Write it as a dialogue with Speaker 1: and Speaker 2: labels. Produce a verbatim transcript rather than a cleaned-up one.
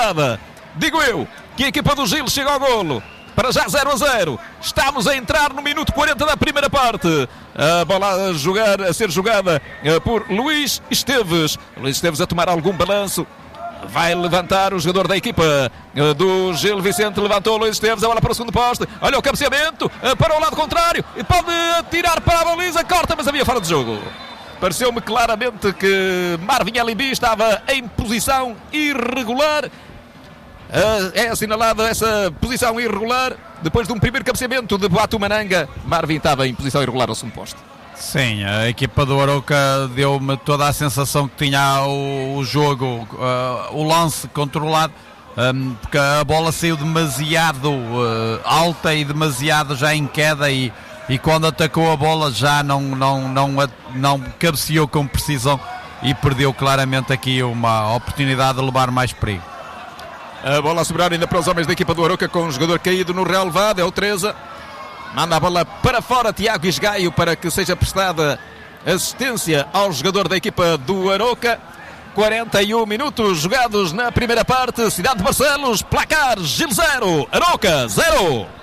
Speaker 1: jogada. Digo eu que a equipa do Gil chega ao golo. Para já zero a zero. Estamos a entrar no minuto quarenta da primeira parte. A bola a, jogar, a ser jogada por Luís Esteves. Luís Esteves a tomar algum balanço. Vai levantar o jogador da equipa do Gil Vicente. Levantou Luís Esteves. A bola para o segundo poste. Olha o cabeceamento para o lado contrário. E pode atirar para a baliza. Corta, mas havia fora de jogo. Pareceu-me claramente que Marvin Alimbi estava em posição irregular. É assinalada essa posição irregular depois de um primeiro cabeceamento de Boatu Mananga. Marvin estava em posição irregular ao segundo poste.
Speaker 2: Sim, a equipa do Arouca deu-me toda a sensação que tinha o, o jogo, uh, o lance controlado, um, porque a bola saiu demasiado uh, alta e demasiado já em queda e, e quando atacou a bola já não, não, não, não, não cabeceou com precisão e perdeu claramente aqui uma oportunidade de levar mais perigo.
Speaker 1: A bola a sobrar ainda para os homens da equipa do Arouca com um jogador caído no relevado, é o Teresa. Manda a bola para fora Tiago Isgaio para que seja prestada assistência ao jogador da equipa do Arouca. quarenta e um minutos jogados na primeira parte. Cidade de Barcelos, placar Gil zero, Arouca zero.